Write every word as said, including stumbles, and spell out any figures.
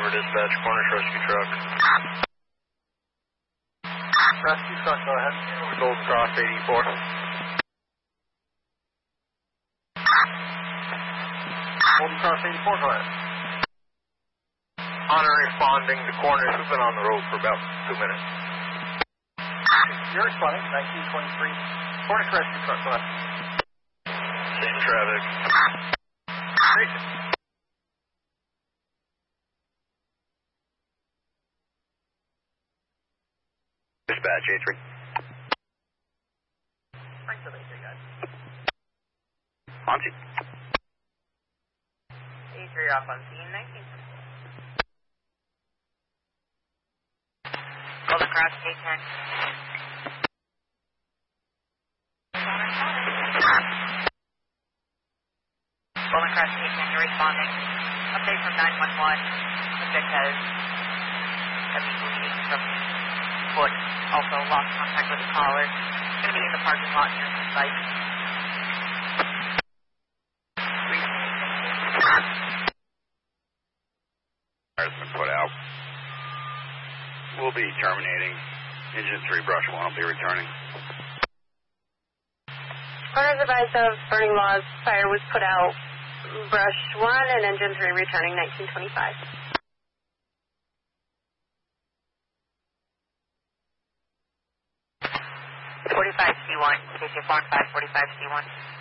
over dispatch, corners rescue truck. Rescue truck, go ahead. Golden Cross eighty-four. Golden Cross eighty-four, go ahead. On and responding to corners. We've been on the road for about two minutes. You're responding, nineteen twenty-three. Corners rescue truck, go ahead. Same traffic. Great. Dispatch, A three. Thanks for later, guys. Monty. A three off on scene, nineteen twenty-four. Golden Cross, A ten. Golden Cross, A ten, you're responding. Update from nine one one. Subject has heavy bleeding from foot. Also lost contact with the caller. Going to be in the parking lot near the site. Has been put out. We'll be terminating. Engine three, brush one will be returning. Corners advised of burning laws. Fire was put out. Brush one and engine three returning nineteen twenty-five. forty-five C one, K C four and five, forty-five C one.